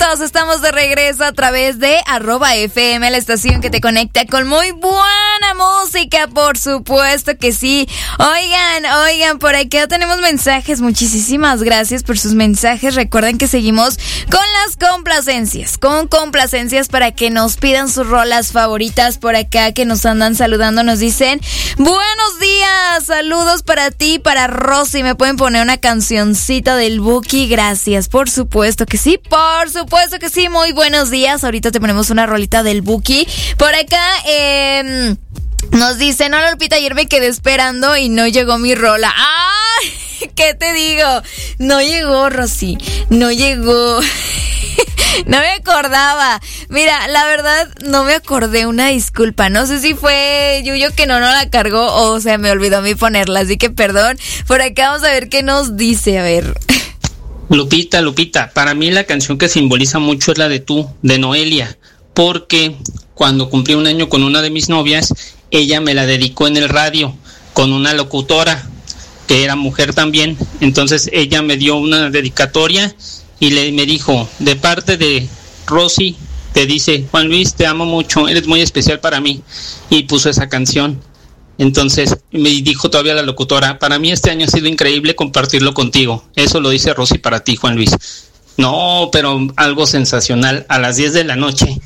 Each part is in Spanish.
chicos, estamos de regreso a través de @FM, la estación que te conecta con muy buena música, por supuesto que sí. Oigan, por acá tenemos mensajes. Muchísimas gracias por sus mensajes. Recuerden que seguimos con las complacencias, para que nos pidan sus rolas favoritas por acá, que nos andan saludando. Nos dicen, buenos días, saludos para ti, para Rosy. ¿Me pueden poner una cancioncita del Buki? Gracias, por supuesto que sí, muy buenos días. Ahorita te ponemos una rolita del Buki. Por acá, nos dicen, hola Lupita, ayer me quedé esperando y no llegó mi rola. ¡Ay! ¿Qué te digo? No llegó, Rosy, no llegó. No me acordaba. Mira, la verdad no me acordé, una disculpa. No sé si fue Yuyo que no la cargó o se me olvidó a mí ponerla, así que perdón. Por acá vamos a ver qué nos dice, a ver. Lupita, para mí la canción que simboliza mucho es la de Tú, de Noelia, porque cuando cumplí un año con una de mis novias, ella me la dedicó en el radio con una locutora que era mujer también. Entonces ella me dio una dedicatoria y me dijo, de parte de Rosy, te dice, Juan Luis, te amo mucho, eres muy especial para mí, y puso esa canción. Entonces me dijo todavía la locutora, para mí este año ha sido increíble compartirlo contigo. Eso lo dice Rosy para ti, Juan Luis. No, pero algo sensacional, a las 10 de la noche.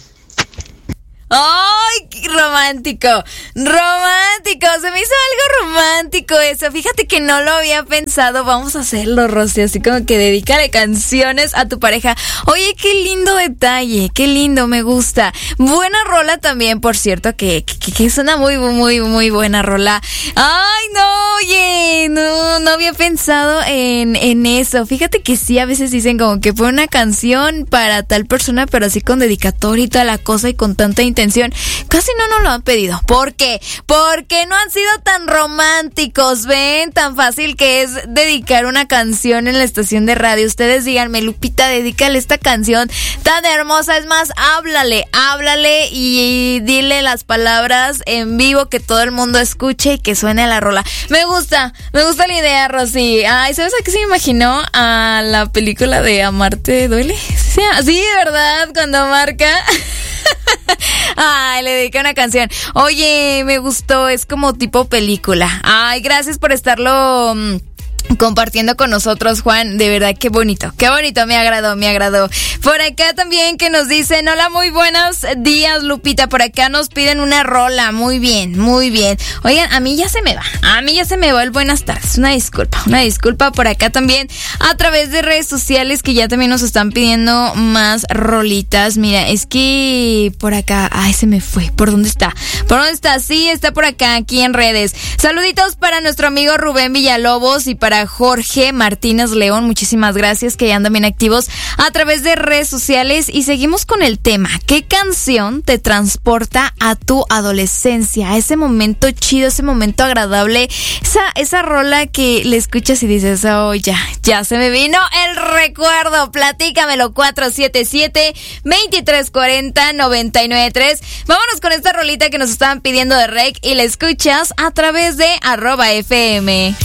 ¡Ay, qué romántico! ¡Romántico! Se me hizo algo romántico eso. Fíjate que no lo había pensado. Vamos a hacerlo, Rosy. Así como que dedícale canciones a tu pareja. Oye, qué lindo detalle. Qué lindo, me gusta. Buena rola también, por cierto, que es una muy buena rola. ¡Ay, no! Oye, no había pensado en eso. Fíjate que sí, a veces dicen como que fue una canción para tal persona, pero así con dedicatoria y toda la cosa y con tanta intención. Casi no nos lo han pedido. ¿Por qué? Porque no han sido tan románticos. ¿Ven? Tan fácil que es dedicar una canción en la estación de radio. Ustedes díganme, Lupita, dedícale esta canción tan hermosa. Es más, háblale y dile las palabras en vivo, que todo el mundo escuche y que suene a la rola. Me gusta la idea, Rosy. Ay, ¿sabes a qué se me imaginó? A la película de Amarte Duele. Sí, ¿verdad? Cuando marca... Ay, le dediqué una canción. Oye, me gustó, es como tipo película. Ay, gracias por estarlo compartiendo con nosotros, Juan. De verdad, qué bonito, me agradó. Por acá también que nos dicen, hola, muy buenos días, Lupita. Por acá nos piden una rola. Muy bien. Oigan, a mí ya se me va el buenas tardes. Una disculpa por acá también a través de redes sociales, que ya también nos están pidiendo más rolitas. Mira, es que por acá, ay, se me fue. ¿Por dónde está? Sí, está por acá, aquí en redes. Saluditos para nuestro amigo Rubén Villalobos y para Jorge Martínez León. Muchísimas gracias, que ya andan bien activos a través de redes sociales. Y seguimos con el tema. ¿Qué canción te transporta a tu adolescencia? A ese momento chido, ese momento agradable, esa rola que le escuchas y dices, oh, ya se me vino el recuerdo. Platícamelo, 477-2340-993. Vámonos con esta rolita que nos estaban pidiendo de Rec y la escuchas a través de @FM.